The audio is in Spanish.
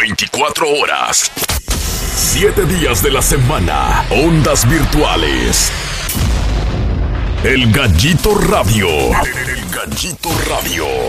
24 horas. 7 días de la semana. Ondas virtuales. El Gallito Radio. El Gallito Radio.